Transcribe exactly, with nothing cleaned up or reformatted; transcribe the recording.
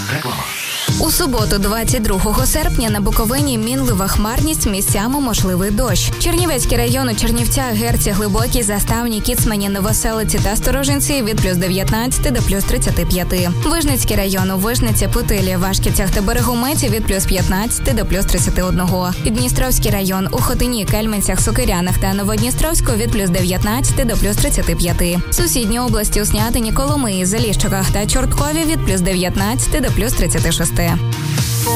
Реклама. У суботу, двадцять другого серпня, на Буковині мінлива хмарність, місцями можливий дощ. Чернівецький район у Чернівцях, Герці, Глибокій, Заставні, Кіцмані, Новоселиці та Сторожинці від плюс дев'ятнадцять до плюс тридцять п'ять. Вижницький район у Вижниці, Путилі, Вашківцях та Берегометі від плюс п'ятнадцять до плюс тридцять один. Дністровський район у Хотині, Кельменцях, Сокирянах та Новодністровську від плюс дев'ятнадцять до плюс тридцять п'ять. Сусідні області у Снятині, Коломиї, Заліщиках та Чорткові від плюс дев'ятнадцять до плюс тридцять шість.